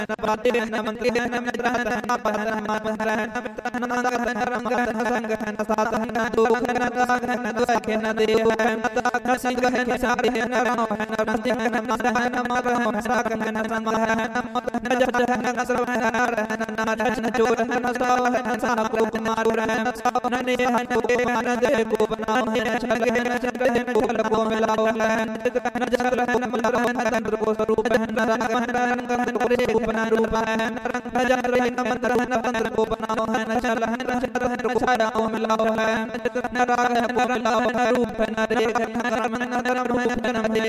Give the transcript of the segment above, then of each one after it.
न पाते न मंत्री न मित्र न पहन न पहन न नाग न रंग न संग न साथ न दुख न ताग न दुख न देव न सिंह न सारे न राम न रंजन न मर न मर न साग न संग न जट न सर्व न नाथ न चोर न साव न साव कुमार न साव न ने न को न जय को बना न छगे न छगे को को मिलाओ न जल न मल न तंत्र को स्वरूप न रंग न को रे बना रूप न जल न मंत्र न तंत्र को बनाओ न चल न चल को छाड़ाओ मिलाओ न राग न मिलाओ न रूप न देख न रूप न दे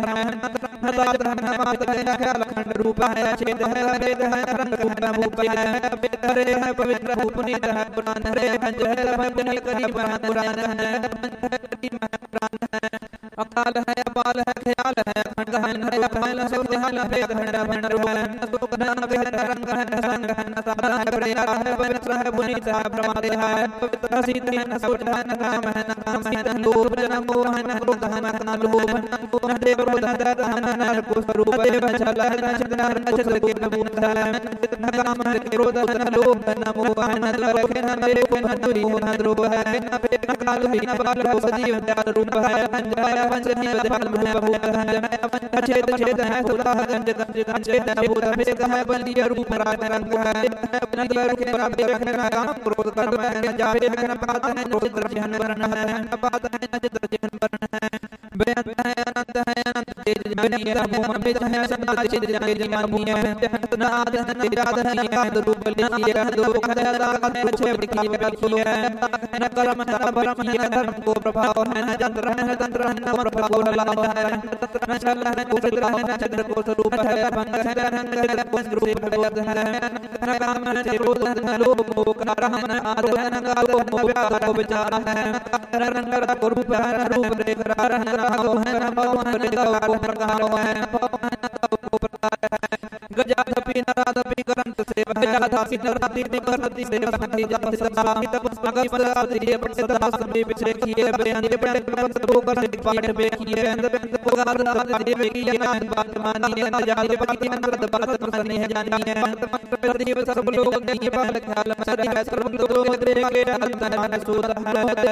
न ताज न मात न ख्याल खंड रूप है छेद है वेद है रंग रूप भूप है रे है पवित्र भूप नित है पुराण रे पंच है भजन करी पुराण है प्राण है अकाल है अपाल है ख्याल है खंड है अपाल है ख्याल है खंड भंड रूप है सुख न भेद रंग है संग है सारा है प्रिय है पवित्र है पुनीत है प्रमाद है पवित्र सीत है न सोच है न काम है न काम है न लोभ न मोह है न क्रोध है न लोभ न देव क्रोध है न को स्वरूप देव छल है न चित न छल के भूत है न काम है क्रोध न लोभ न मोह है न लोभ न देव न दुरी न द्रोह है न पेट न काल है न बाल को सजीव दयाल रूप है पंच पंचजीव दयाल भूत है छेद छेद है सुधा गंज गंज छेद भूत भेद है बलिय रूप राग रंग है नदी रुख प्राप्त रखना काम क्रोध कर्म है जावे रखना पात है चित्र जहन वर्ण है पात है न चित्र जहन वर्ण है बेअंत है अनंत तेज बनी मोह मित है सदा चित जागे जीवन भूमि है न आद न जाद है याद रूप लिखी है दो खदा दाग है छे लिखी है न कर्म न परम है धर्म को प्रभाव है न तंत्र है तंत्र न प्रभाव लाभ है न छल है को चित्र है न चित्र को स्वरूप है भंग है रंग को रूप है न काम न क्रोध न लोभ मोह न राम न आरोह न गालो मोह प्यार को विचार है रंग को रूप है रूप देख रहा है रागो है न भाव है को प्रकार है को प्रकार है गजाधपि नराधपि करंत से गजाधपि नराधि करंति से भक्ति जप सदामि तप मगि पदाति पट सदा सभी पिछे किए बेअंत बड़े पद को कर पाठ पे किए अंत पुकार दाद देव की ज्ञान बात मानी न जाने पति मंत्र बात प्रसन्न है जानी है मंत्र देव सब लोग नहीं बाल ख्याल सर है सर्व लोग देखे अंत सूत है